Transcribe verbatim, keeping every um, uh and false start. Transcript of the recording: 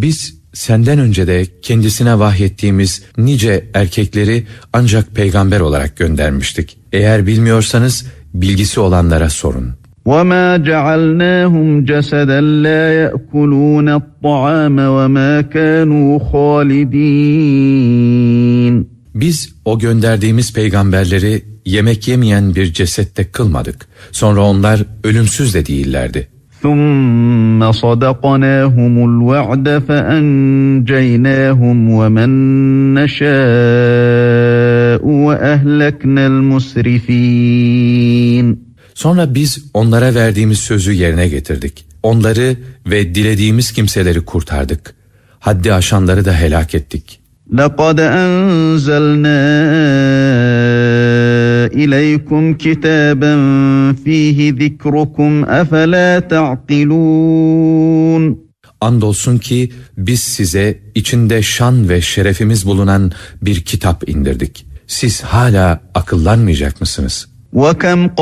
Biz senden önce de kendisine vahyettiğimiz nice erkekleri ancak peygamber olarak göndermiştik. Eğer bilmiyorsanız bilgisi olanlara sorun. وَمَا جَعَلْنَاهُمْ جَسَدًا لَا يَأْكُلُونَ الطَّعَامَ وَمَا كَانُوا خَالِدِينَ. Biz o gönderdiğimiz peygamberleri yemek yemeyen bir cesette kılmadık. Sonra onlar ölümsüz de değillerdi. ثُمَّ صَدَقْنَاهُمُ الْوَعْدَ فَأَنْجَيْنَاهُمْ وَمَنْ نَشَاءُ وَأَهْلَكْنَا الْمُسْرِفِينَ. Sonra biz onlara verdiğimiz sözü yerine getirdik. Onları ve dilediğimiz kimseleri kurtardık. Haddi aşanları da helak ettik. لَقَدْ أَنْزَلْنَا إِلَيْكُمْ كِتَابًا فِيهِ ذِكْرُكُمْ أَفَلَا تَعْقِلُونَ. Andolsun ki biz size içinde şan ve şerefimiz bulunan bir kitap indirdik. Siz hala akıllanmayacak mısınız? وَكَمْ